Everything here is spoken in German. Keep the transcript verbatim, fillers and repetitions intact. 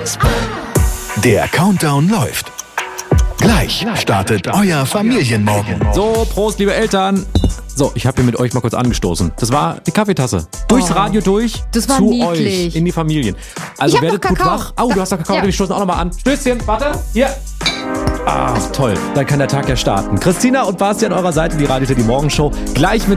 Der Countdown läuft. Gleich startet euer Familienmorgen. So, Prost, liebe Eltern. So, ich habe hier mit euch mal kurz angestoßen. Das war die Kaffeetasse. Durchs Oh, Radio durch das war zu niedlich. euch in die Familien. Also Ich hab werdet noch gut Kakao. wach. Oh, du hast noch Kakao. Ja. Wir stoßen auch noch mal an. Stößchen, warte. Hier. Ah, toll. Dann kann der Tag ja starten. Christina und Basti an eurer Seite, die Radio City Morgenshow. Gleich mit